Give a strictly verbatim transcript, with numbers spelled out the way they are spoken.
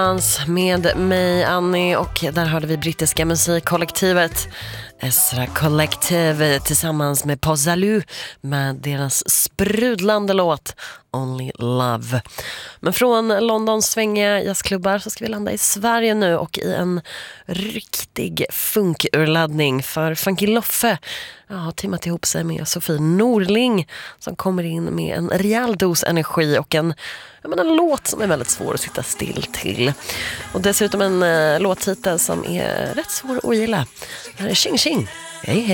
Med mig, Annie, och där hörde vi brittiska musikkollektivet Ezra Collective tillsammans med Pozzalu med deras sprudlande låt Only Love. Men från Londons svängiga jazzklubbar så ska vi landa i Sverige nu och i en riktig funkurladdning, för Funky Loffe ja, har teamat ihop sig med Sofie Norling som kommer in med en rejäl dos energi och en, jag menar, en låt som är väldigt svår att sitta still till. Och dessutom en uh, låttitel som är rätt svår att gilla. Det här är Tjing Tjing. Hej hej.